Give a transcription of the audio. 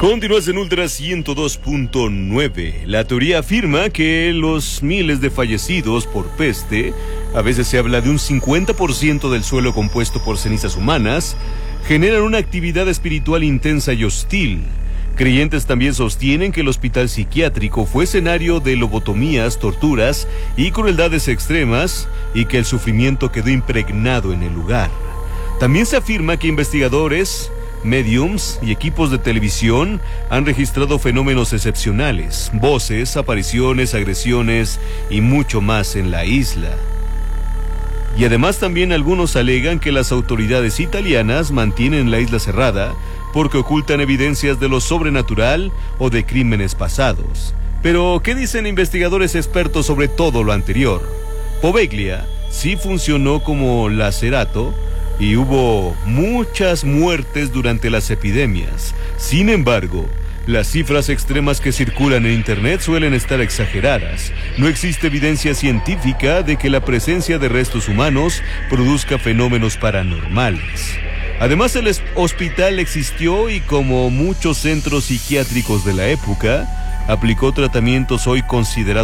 Continúas en Ultra 102.9. La teoría afirma que los miles de fallecidos por peste, a veces se habla de un 50% del suelo compuesto por cenizas humanas, generan una actividad espiritual intensa y hostil. Creyentes también sostienen que el hospital psiquiátrico fue escenario de lobotomías, torturas y crueldades extremas, y que el sufrimiento quedó impregnado en el lugar. También se afirma que investigadores, mediums y equipos de televisión han registrado fenómenos excepcionales, voces, apariciones, agresiones y mucho más en la isla. Y además también algunos alegan que las autoridades italianas mantienen la isla cerrada porque ocultan evidencias de lo sobrenatural o de crímenes pasados. Pero, ¿qué dicen investigadores expertos sobre todo lo anterior? Poveglia sí funcionó como lacerato y hubo muchas muertes durante las epidemias. Sin embargo, las cifras extremas que circulan en Internet suelen estar exageradas. No existe evidencia científica de que la presencia de restos humanos produzca fenómenos paranormales. Además, el hospital existió y, como muchos centros psiquiátricos de la época, aplicó tratamientos hoy considerados